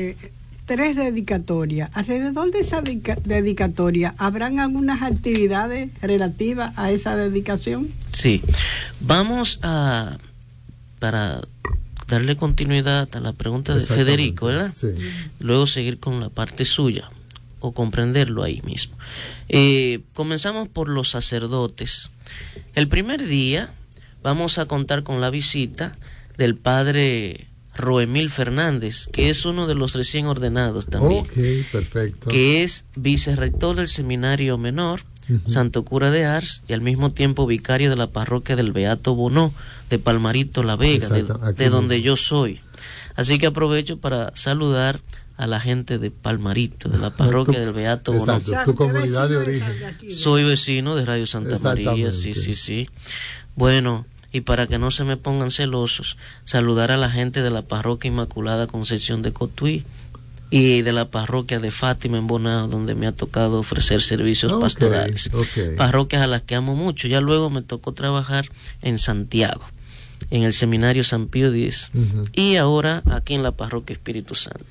3 dedicatorias. Alrededor de esa dedicatoria, ¿habrán algunas actividades relativas a esa dedicación? Sí. Vamos a, para darle continuidad a la pregunta de Federico, ¿verdad? Sí. Luego seguir con la parte suya, o comprenderlo ahí mismo. Comenzamos por los sacerdotes. El primer día vamos a contar con la visita del padre Roemil Fernández, que es uno de los recién ordenados también. Perfecto. Que es vicerrector del Seminario Menor, Santo Cura de Ars, y al mismo tiempo vicario de la parroquia del Beato Bonó, de Palmarito, La Vega, de donde yo soy. Así que aprovecho para saludar a la gente de Palmarito, de la parroquia del Beato Bonó. Tu comunidad de origen. Soy vecino de Radio Santa María, sí. Bueno, y para que no se me pongan celosos, saludar a la gente de la parroquia Inmaculada Concepción de Cotuí y de la parroquia de Fátima en Bonao, donde me ha tocado ofrecer servicios pastorales. Parroquias a las que amo mucho. Ya luego me tocó trabajar en Santiago, en el Seminario San Pío X, y ahora aquí en la parroquia Espíritu Santo.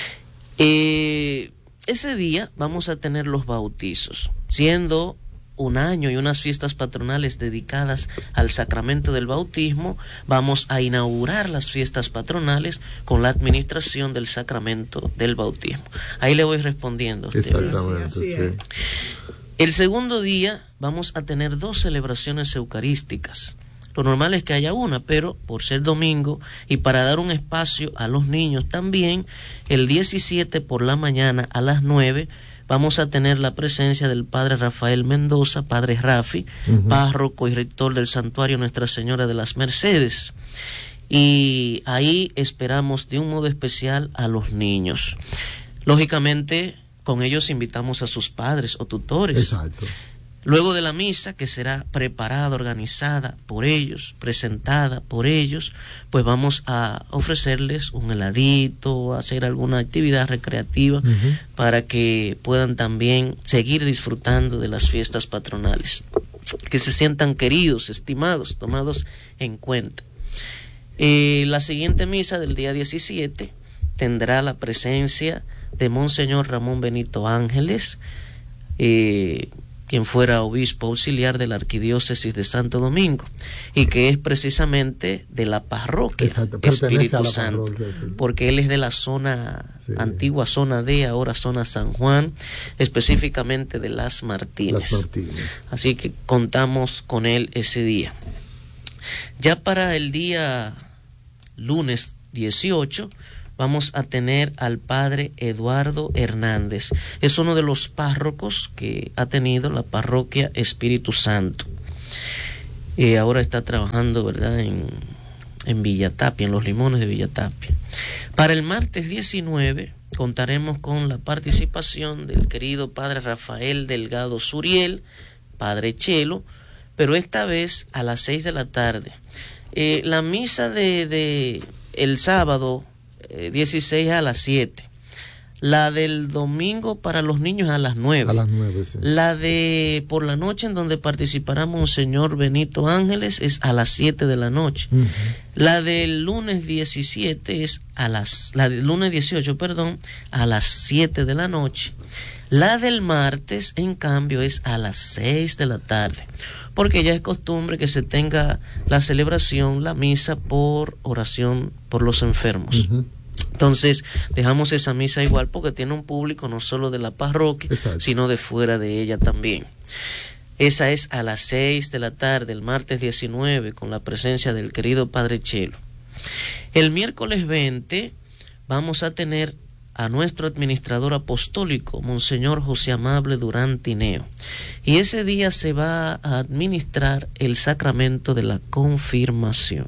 Ese día vamos a tener los bautizos, siendo un año y unas fiestas patronales dedicadas al sacramento del bautismo. Vamos a inaugurar las fiestas patronales con la administración del sacramento del bautismo. Ahí le voy respondiendo a usted. Exactamente, sí. El segundo día vamos a tener 2 celebraciones eucarísticas. Lo normal es que haya una, pero por ser domingo y para dar un espacio a los niños también, el 17 por la mañana a las 9 vamos a tener la presencia del padre Rafael Mendoza, padre Rafi, párroco y rector del santuario Nuestra Señora de las Mercedes. Y ahí esperamos de un modo especial a los niños. Lógicamente, con ellos invitamos a sus padres o tutores. Exacto. Luego de la misa, que será preparada, organizada por ellos, presentada por ellos, pues vamos a ofrecerles un heladito, hacer alguna actividad recreativa para que puedan también seguir disfrutando de las fiestas patronales, que se sientan queridos, estimados, tomados en cuenta. La siguiente misa del día 17 tendrá la presencia de Monseñor Ramón Benito Ángeles, quien fuera obispo auxiliar de la Arquidiócesis de Santo Domingo, y que es precisamente de la parroquia Espíritu Santo, porque él es de la zona antigua, zona D, ahora zona San Juan, específicamente de Las Martínez. Así que contamos con él ese día. Ya para el día lunes 18 vamos a tener al padre Eduardo Hernández. Es uno de los párrocos que ha tenido la parroquia Espíritu Santo. Ahora está trabajando, ¿verdad?, en Villatapia, en Los Limones de Villatapia. Para el martes 19 contaremos con la participación del querido padre Rafael Delgado Suriel, padre Chelo, pero esta vez a las 6 de la tarde. La misa de el sábado 16 a las 7. La del domingo para los niños a las 9. A las 9, sí. La de por la noche, en donde participará Monseñor Benito Ángeles, es a las 7 de la noche. La del lunes 17 es la del lunes 18, perdón, a las 7 de la noche. La del martes, en cambio, es a las 6 de la tarde, porque ya es costumbre que se tenga la celebración, la misa por oración por los enfermos. Entonces dejamos esa misa igual, porque tiene un público no solo de la parroquia, sino de fuera de ella también. Esa es a las 6 de la tarde, el martes 19, con la presencia del querido padre Chelo. El miércoles 20 vamos a tener a nuestro administrador apostólico, Monseñor José Amable Durán Tineo, y ese día se va a administrar el sacramento de la confirmación.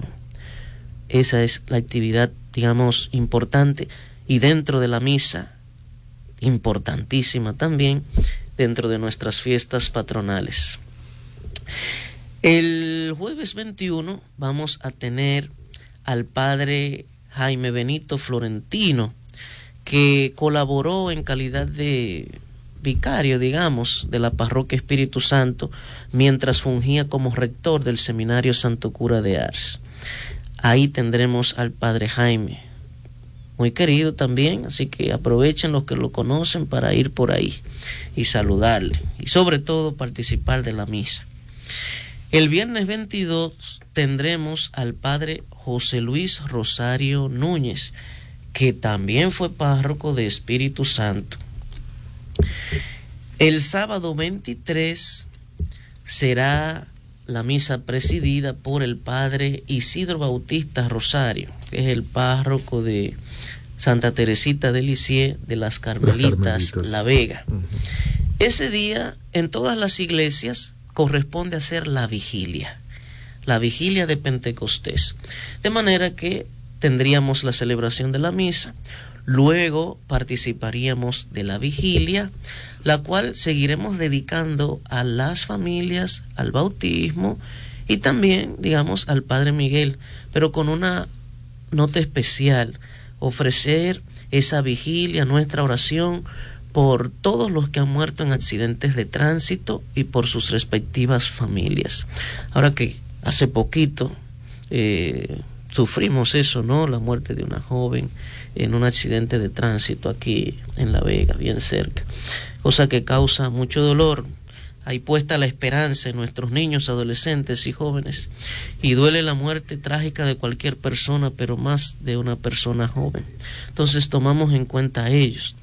Esa es la actividad, digamos, importante, y dentro de la misa, importantísima también, dentro de nuestras fiestas patronales. El jueves 21 vamos a tener al padre Jaime Benito Florentino, que colaboró en calidad de vicario, digamos, de la parroquia Espíritu Santo, mientras fungía como rector del seminario Santo Cura de Ars. Ahí tendremos al padre Jaime, muy querido también, así que aprovechen los que lo conocen para ir por ahí y saludarle, y sobre todo participar de la misa. El viernes 22 tendremos al padre José Luis Rosario Núñez, que también fue párroco de Espíritu Santo. El sábado 23 será la misa presidida por el padre Isidro Bautista Rosario, que es el párroco de Santa Teresita de Lisieux de las Carmelitas, La Vega. Ese día en todas las iglesias corresponde hacer la vigilia de Pentecostés, de manera que tendríamos la celebración de la misa, luego participaríamos de la vigilia, la cual seguiremos dedicando a las familias, al bautismo y también, digamos, al Padre Miguel, pero con una nota especial: ofrecer esa vigilia, nuestra oración por todos los que han muerto en accidentes de tránsito y por sus respectivas familias. Ahora que hace poquito sufrimos eso, ¿no? La muerte de una joven en un accidente de tránsito aquí en La Vega, bien cerca, cosa que causa mucho dolor. Hay puesta la esperanza en nuestros niños, adolescentes y jóvenes, y duele la muerte trágica de cualquier persona, pero más de una persona joven. Entonces tomamos en cuenta a ellos.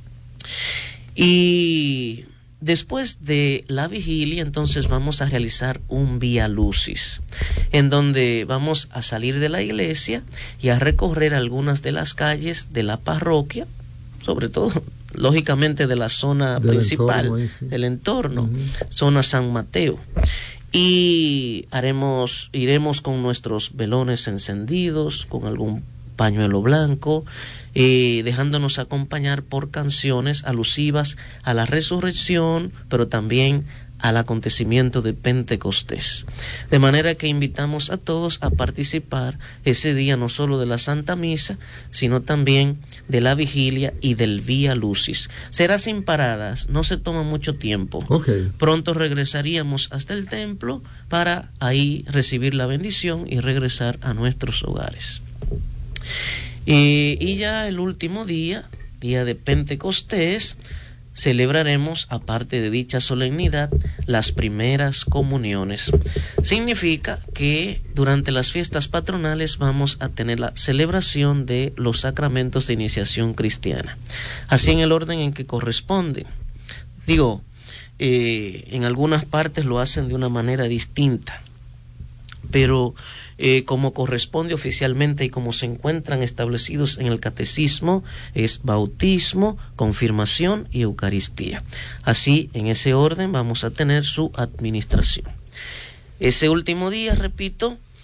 Y después de la vigilia, entonces vamos a realizar un Vía Lucis, en donde vamos a salir de la iglesia y a recorrer algunas de las calles de la parroquia, sobre todo, lógicamente, de la zona principal, del entorno, zona San Mateo. Y iremos con nuestros velones encendidos, con algún pañuelo blanco, dejándonos acompañar por canciones alusivas a la resurrección, pero también al acontecimiento de Pentecostés. De manera que invitamos a todos a participar ese día no solo de la Santa Misa, sino también de la vigilia y del Vía Lucis. Será sin paradas, no se toma mucho tiempo. Pronto regresaríamos hasta el templo para ahí recibir la bendición y regresar a nuestros hogares. Y ya el último día de Pentecostés, celebraremos, aparte de dicha solemnidad, las primeras comuniones. Significa que durante las fiestas patronales vamos a tener la celebración de los sacramentos de iniciación cristiana, así en el orden en que corresponde. Digo, en algunas partes lo hacen de una manera distinta, pero como corresponde oficialmente y como se encuentran establecidos en el catecismo, es bautismo, confirmación y Eucaristía. Así, en ese orden vamos a tener su administración. Ese último día, repito,